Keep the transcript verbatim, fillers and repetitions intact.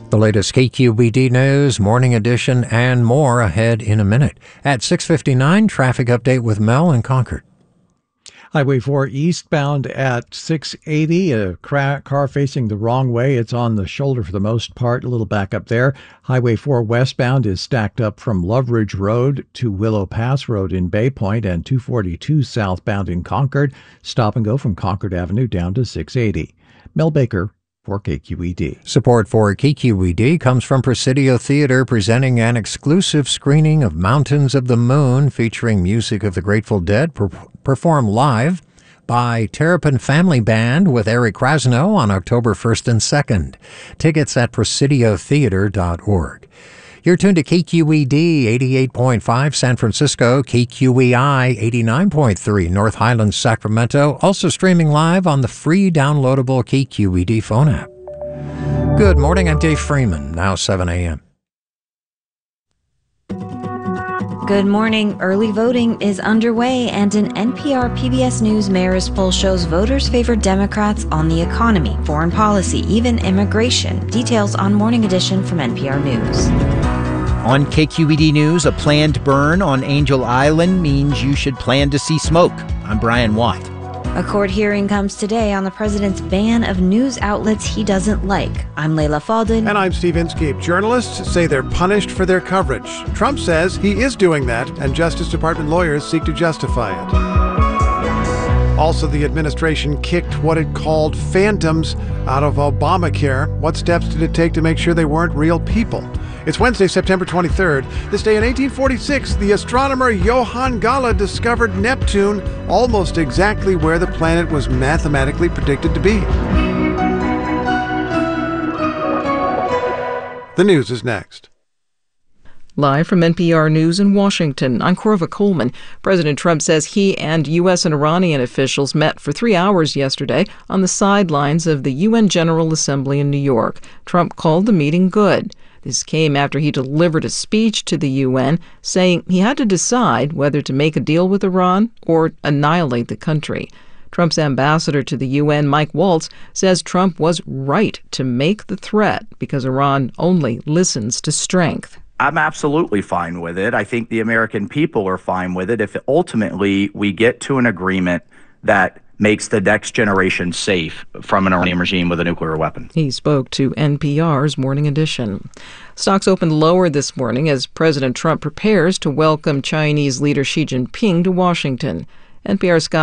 The latest K Q B D news, morning edition, and more ahead in a minute. At six fifty-nine, traffic update with Mel in Concord. Highway four eastbound at six eighty, a car facing the wrong way. It's on the shoulder for the most part, a little back up there. Highway four westbound is stacked up from Love Ridge Road to Willow Pass Road in Bay Point, and two forty-two southbound in Concord. Stop and go from Concord Avenue down to six eighty. Mel Baker for K Q E D. Support for K Q E D comes from Presidio Theater, presenting an exclusive screening of Mountains of the Moon featuring music of the Grateful Dead, per- performed live by Terrapin Family Band with Eric Krasno on October first and second. Tickets at presidio theater dot org. You're tuned to K Q E D eighty-eight point five San Francisco, K Q E I eighty-nine point three North Highlands, Sacramento, also streaming live on the free downloadable K Q E D phone app. Good morning, I'm Dave Freeman, now seven a.m. Good morning. Early voting is underway, and an N P R P B S News Marist poll shows voters favor Democrats on the economy, foreign policy, even immigration. Details on Morning Edition from N P R News. On K Q E D News, a planned burn on Angel Island means you should plan to see smoke. I'm Brian Watt. A court hearing comes today on the president's ban of news outlets he doesn't like. I'm Layla Faldin. And I'm Steve Inskeep. Journalists say they're punished for their coverage. Trump says he is doing that, and Justice Department lawyers seek to justify it. Also, the administration kicked what it called phantoms out of Obamacare. What steps did it take to make sure they weren't real people? It's Wednesday, September twenty-third. This day in eighteen forty-six, the astronomer Johann Galle discovered Neptune, almost exactly where the planet was mathematically predicted to be. The news is next. Live from N P R News in Washington, I'm Corva Coleman. President Trump says he and U S and Iranian officials met for three hours yesterday on the sidelines of the U N General Assembly in New York. Trump called the meeting good. This came after he delivered a speech to the U N saying he had to decide whether to make a deal with Iran or annihilate the country. Trump's ambassador to the U N, Mike Waltz, says Trump was right to make the threat because Iran only listens to strength. I'm absolutely fine with it. I think the American people are fine with it if ultimately we get to an agreement that makes the next generation safe from an Iranian regime with a nuclear weapon. He spoke to N P R's Morning Edition. Stocks opened lower this morning as President Trump prepares to welcome Chinese leader Xi Jinping to Washington. N P R's Scott